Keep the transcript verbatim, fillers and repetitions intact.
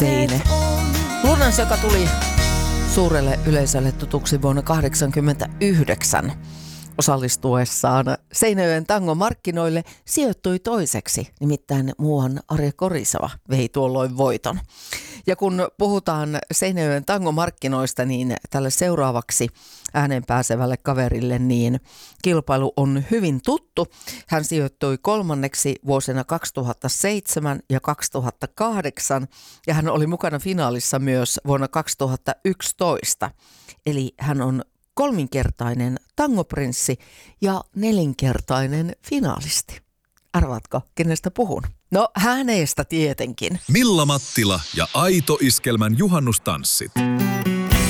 Seine. Lunnans, joka tuli suurelle yleisölle tutuksi vuonna tuhatyhdeksänsataakahdeksankymmentäyhdeksän osallistuessaan Seinäjoen tangomarkkinoille, sijoittui toiseksi, nimittäin muuan Arja Korisava vei tuolloin voiton. Ja kun puhutaan Seinäjoen tangomarkkinoista, niin tälle seuraavaksi ääneen pääsevälle kaverille niin kilpailu on hyvin tuttu. Hän sijoittui kolmanneksi vuosina kaksituhattaseitsemän ja kaksituhattakahdeksan ja hän oli mukana finaalissa myös vuonna kaksituhattayksitoista. Eli hän on kolminkertainen tangoprinssi ja nelinkertainen finaalisti. Arvaatko, kenestä puhun? No, hänestä tietenkin. Milla Mattila ja Aito Iskelmän juhannustanssit.